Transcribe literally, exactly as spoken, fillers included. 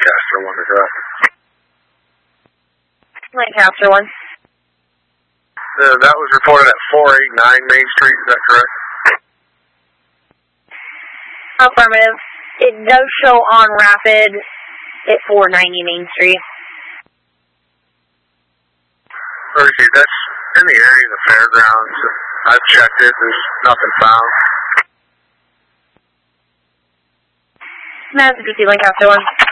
Lancaster one is that? Lancaster one. Uh, that was reported at four eighty-nine Main Street, is that correct? Affirmative. It does show on Rapid at four ninety Main Street. Percy, that's in the area of the fairgrounds. I've checked it, there's nothing found. Massachusetts Lancaster one.